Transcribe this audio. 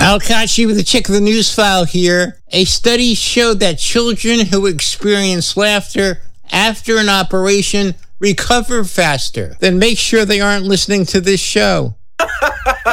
Al Kachi with the Check of the News File here. A study showed that children who experience laughter after an operation recover faster. Then make sure they aren't listening to this show.